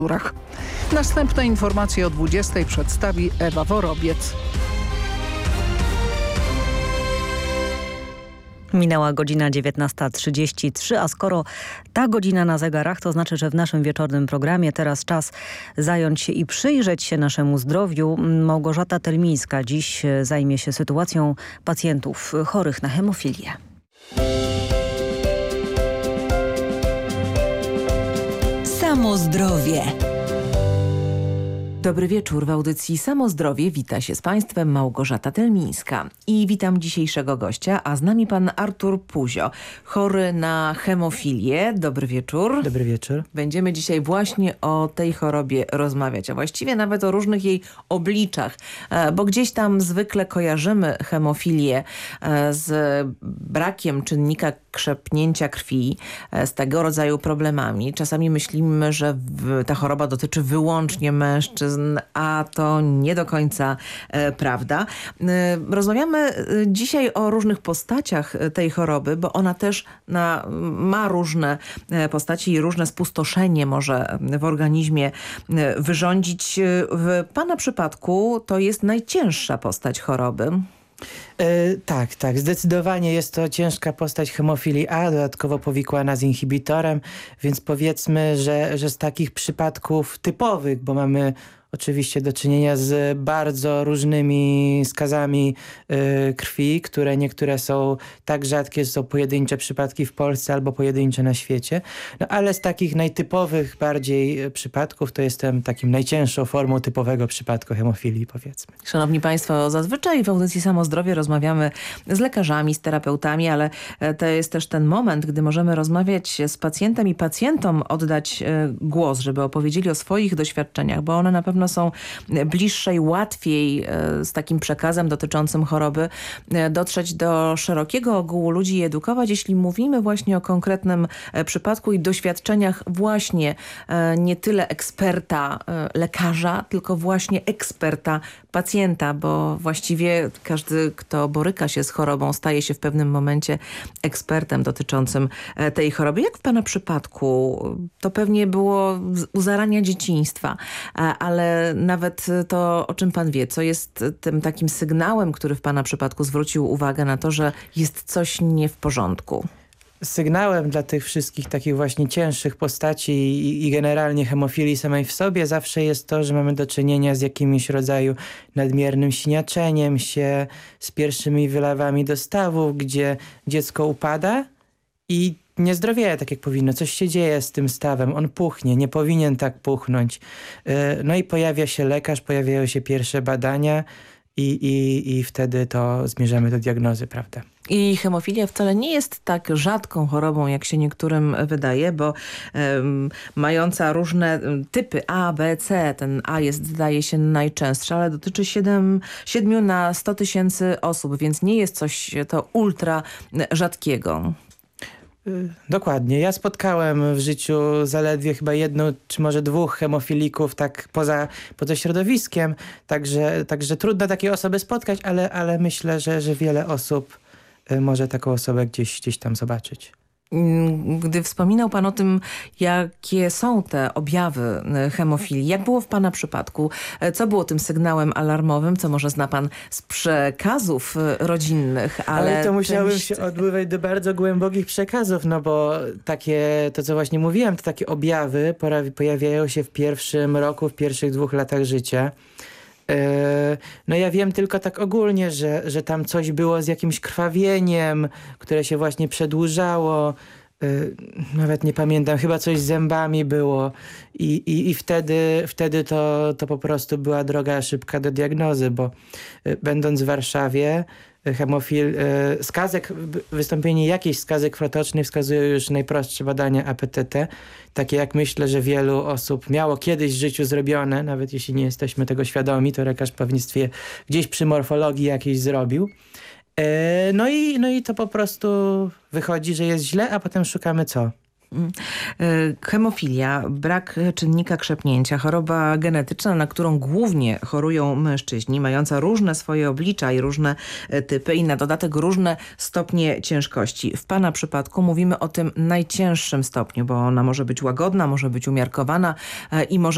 Następne informacje o 20:00 przedstawi Ewa Worobiec. Minęła godzina 19:33, a skoro ta godzina na zegarach, to znaczy, że w naszym wieczornym programie teraz czas zająć się i przyjrzeć się naszemu zdrowiu. Małgorzata Telmińska dziś zajmie się sytuacją pacjentów chorych na hemofilię. Samo zdrowie. Dobry wieczór. W audycji Samo Zdrowie wita się z Państwem Małgorzata Telmińska. I witam dzisiejszego gościa, a z nami pan Artur Puzio, chory na hemofilię. Dobry wieczór. Dobry wieczór. Będziemy dzisiaj właśnie o tej chorobie rozmawiać, a właściwie nawet o różnych jej obliczach, bo gdzieś tam zwykle kojarzymy hemofilię z brakiem czynnika krzepnięcia krwi, z tego rodzaju problemami. Czasami myślimy, że ta choroba dotyczy wyłącznie mężczyzn, a to nie do końca prawda. Rozmawiamy dzisiaj o różnych postaciach tej choroby, bo ona też ma różne postaci i różne spustoszenie może w organizmie wyrządzić. W pana przypadku to jest najcięższa postać choroby. Tak. Zdecydowanie jest to ciężka postać hemofilii A, dodatkowo powikłana z inhibitorem, więc powiedzmy, że z takich przypadków typowych, bo mamy oczywiście do czynienia z bardzo różnymi skazami krwi, które niektóre są tak rzadkie, że są pojedyncze przypadki w Polsce albo pojedyncze na świecie. No ale z takich najtypowych bardziej przypadków to jestem takim najcięższą formą typowego przypadku hemofilii, powiedzmy. Szanowni Państwo, zazwyczaj w audycji Samo Zdrowie rozmawiamy z lekarzami, z terapeutami, ale to jest też ten moment, gdy możemy rozmawiać z pacjentem i pacjentom oddać głos, żeby opowiedzieli o swoich doświadczeniach, bo one na pewno są bliższe i łatwiej z takim przekazem dotyczącym choroby dotrzeć do szerokiego ogółu ludzi i edukować, jeśli mówimy właśnie o konkretnym przypadku i doświadczeniach właśnie nie tyle eksperta lekarza, tylko właśnie eksperta pacjenta, bo właściwie każdy, kto boryka się z chorobą, staje się w pewnym momencie ekspertem dotyczącym tej choroby. Jak w pana przypadku? To pewnie było u zarania dzieciństwa, ale nawet to, o czym pan wie, co jest tym takim sygnałem, który w pana przypadku zwrócił uwagę na to, że jest coś nie w porządku? Sygnałem dla tych wszystkich takich właśnie cięższych postaci i generalnie hemofilii samej w sobie zawsze jest to, że mamy do czynienia z jakimś rodzaju nadmiernym siniaczeniem się, z pierwszymi wylewami do stawów, gdzie dziecko upada i nie zdrowieje tak jak powinno. Coś się dzieje z tym stawem. On puchnie, nie powinien tak puchnąć. No i pojawia się lekarz, pojawiają się pierwsze badania i wtedy to zmierzamy do diagnozy, prawda? I hemofilia wcale nie jest tak rzadką chorobą, jak się niektórym wydaje, bo mająca różne typy A, B, C, ten A jest, zdaje się, najczęstszy, ale dotyczy 7 na 100 tysięcy osób, więc nie jest coś to ultra rzadkiego. Dokładnie. Ja spotkałem w życiu zaledwie chyba jedną, czy może dwóch hemofilików tak poza środowiskiem, także trudno takie osoby spotkać, ale myślę, że wiele osób może taką osobę gdzieś tam zobaczyć. Gdy wspominał pan o tym, jakie są te objawy hemofilii, jak było w pana przypadku? Co było tym sygnałem alarmowym? Co może zna pan z przekazów rodzinnych? Ale to musiałbym się odbywać do bardzo głębokich przekazów, no bo to co właśnie mówiłem, to takie objawy pojawiają się w pierwszym roku, w pierwszych 2 latach życia. No ja wiem tylko tak ogólnie, że tam coś było z jakimś krwawieniem, które się właśnie przedłużało. Nawet nie pamiętam, chyba coś z zębami było i wtedy to po prostu była droga szybka do diagnozy, bo będąc w Warszawie wystąpienie jakiejś skazy krwotocznej wskazują już najprostsze badania APTT, takie jak myślę, że wielu osób miało kiedyś w życiu zrobione, nawet jeśli nie jesteśmy tego świadomi, to lekarz pewnie gdzieś przy morfologii jakiejś zrobił. No i to po prostu wychodzi, że jest źle, a potem szukamy co? Hemofilia, brak czynnika krzepnięcia, choroba genetyczna, na którą głównie chorują mężczyźni, mająca różne swoje oblicza i różne typy i na dodatek różne stopnie ciężkości. W pana przypadku mówimy o tym najcięższym stopniu, bo ona może być łagodna, może być umiarkowana i może